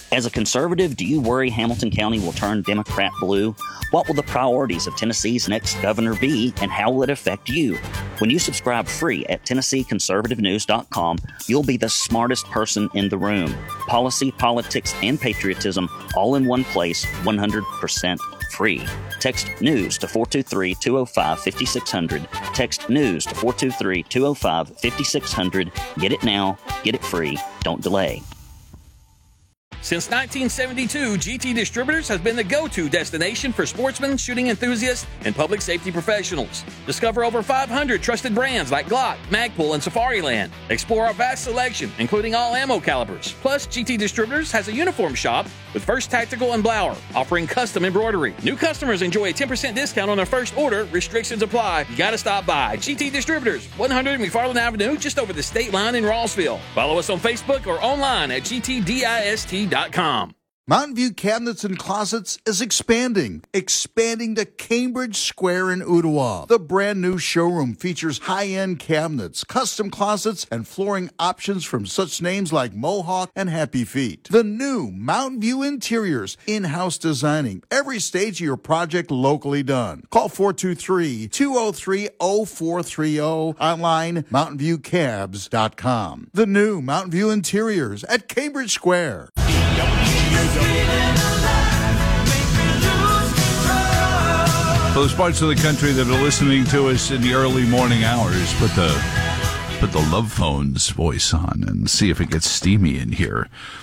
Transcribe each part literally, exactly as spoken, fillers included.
As a conservative, do you worry Hamilton County will turn Democrat blue? What will the priorities of Tennessee's next governor be, and how will it affect you? When you subscribe free at Tennessee Conservative News dot com, you'll be the smartest person in the room. Policy, politics, and patriotism all in one place, one hundred percent free. Text NEWS to four two three, two oh five, five six zero zero. Text NEWS to four two three, two oh five, five six zero zero. Get it now. Get it free. Don't delay. Since nineteen seventy-two, G T Distributors has been the go-to destination for sportsmen, shooting enthusiasts, and public safety professionals. Discover over five hundred trusted brands like Glock, Magpul, and Safariland. Explore our vast selection, including all ammo calibers. Plus, G T Distributors has a uniform shop with First Tactical and Blower, offering custom embroidery. New customers enjoy a ten percent discount on their first order. Restrictions apply. You gotta stop by. G T Distributors, one hundred McFarland Avenue, just over the state line in Rossville. Follow us on Facebook or online at G T dist dot com. Mountain View Cabinets and Closets is expanding, expanding to Cambridge Square in Ottawa. The brand new showroom features high-end cabinets, custom closets, and flooring options from such names like Mohawk and Happy Feet. The new Mountain View Interiors, in-house designing, every stage of your project locally done. Call four two three, two oh three, oh four three oh, online mountain view cabs dot com. The new Mountain View Interiors at Cambridge Square. Those parts of the country that are listening to us in the early morning hours, put the put the Love Phones voice on and see if it gets steamy in here.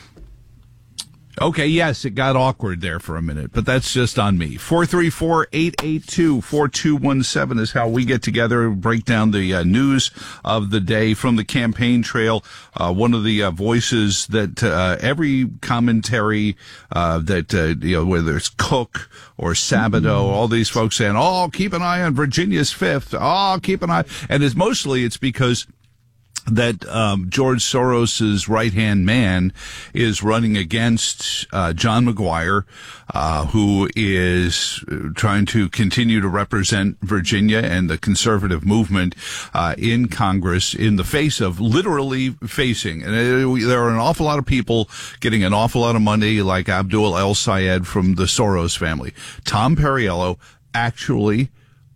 Okay, yes, it got awkward there for a minute, but that's just on me. four three four, eight eight two, four two one seven is how we get together and break down the uh, news of the day from the campaign trail. Uh, one of the uh, voices that uh, every commentary uh, that, uh, you know, whether it's Cook or Sabato, all these folks saying, oh, keep an eye on Virginia's fifth. Oh, keep an eye. And it's mostly it's because that um, George Soros's right-hand man is running against uh, John McGuire, uh, who is trying to continue to represent Virginia and the conservative movement uh, in Congress in the face of literally facing. And uh, there are an awful lot of people getting an awful lot of money, like Abdul El Sayed from the Soros family. Tom Perriello actually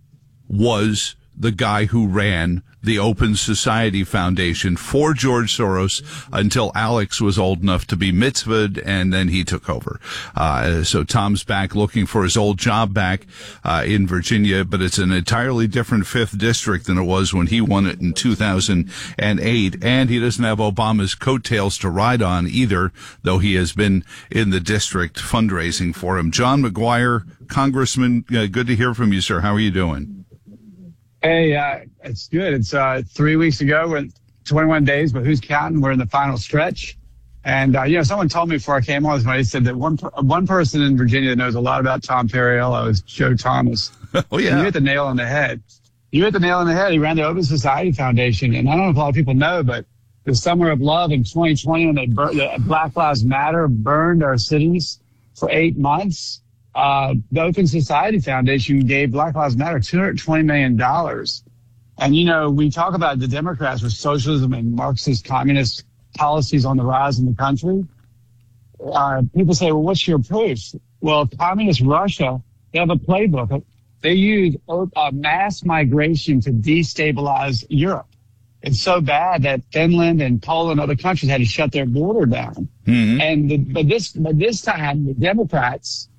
was the guy who ran the Open Society Foundation for George Soros until Alex was old enough to be mitzvahed, and then he took over. Uh, so Tom's back looking for his old job back uh, in Virginia, but it's an entirely different fifth district than it was when he won it in two thousand eight, and he doesn't have Obama's coattails to ride on either, though he has been in the district fundraising for him. John McGuire, Congressman, uh, good to hear from you, sir. How are you doing? Hey, uh, it's good. It's uh, three weeks ago. We're twenty-one days, but who's counting? We're in the final stretch. And, uh, you know, someone told me before I came on this morning, he said that one one person in Virginia that knows a lot about Tom Perriello is Joe Thomas. Oh, yeah. And you hit the nail on the head. You hit the nail on the head. He ran the Open Society Foundation. And I don't know if a lot of people know, but the Summer of Love in twenty twenty, when they bur- the Black Lives Matter burned our cities for eight months, Uh, the Open Society Foundation gave Black Lives Matter two hundred twenty million dollars. And, you know, we talk about the Democrats with socialism and Marxist communist policies on the rise in the country. Uh, people say, well, what's your proof? Well, communist Russia, they have a playbook. They use uh, mass migration to destabilize Europe. It's so bad that Finland and Poland and other countries had to shut their border down. Mm-hmm. And the, but this, but this time, the Democrats